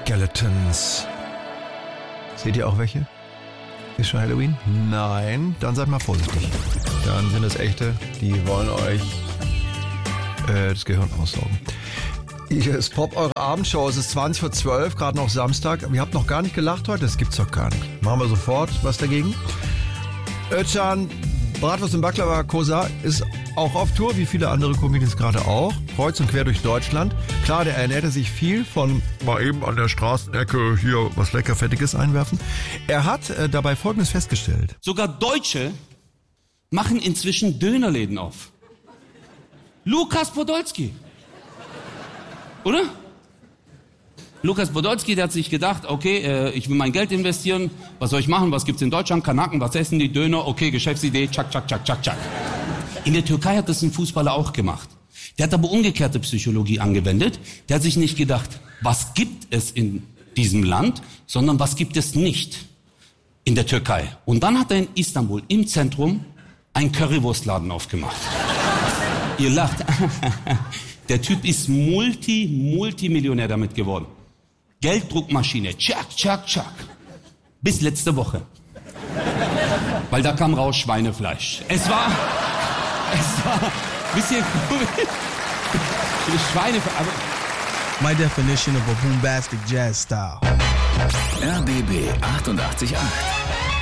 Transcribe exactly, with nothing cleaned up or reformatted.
Skeletons. Seht ihr auch welche? Ist schon Halloween? Nein, dann seid mal vorsichtig. Dann sind es echte, die wollen euch äh, das Gehirn aussaugen. Hier ist Pop, eure Abendshow. Es ist zwanzig vor zwölf, gerade noch Samstag. Ihr habt noch gar nicht gelacht heute? Das gibt's doch gar nicht. Machen wir sofort was dagegen. Özcan, Bratwurst und Baklava Kosa ist auch auf Tour, wie viele andere Comedians gerade auch. Kreuz und quer durch Deutschland. Klar, der ernährte sich viel von mal eben an der Straßenecke hier was lecker Fettiges einwerfen. Er hat äh, dabei Folgendes festgestellt. Sogar Deutsche machen inzwischen Dönerläden auf. Lukas Podolski. Oder? Lukas Podolski, der hat sich gedacht, okay, äh, ich will mein Geld investieren. Was soll ich machen? Was gibt's in Deutschland? Kanaken, was essen die? Döner. Okay, Geschäftsidee. Tschak, tschak, tschak, tschak, tschak. In der Türkei hat das ein Fußballer auch gemacht. Der hat aber umgekehrte Psychologie angewendet. Der hat sich nicht gedacht, was gibt es in diesem Land, sondern was gibt es nicht in der Türkei. Und dann hat er in Istanbul im Zentrum einen Currywurstladen aufgemacht. Ihr lacht. Der Typ ist Multi, Multimillionär damit geworden. Gelddruckmaschine, tschak, tschak, tschak. Bis letzte Woche. Weil da kam raus Schweinefleisch. Es war, es war ein bisschen Schweinefleisch. My definition of a bombastic jazz style. R B B achtundachtzig Komma acht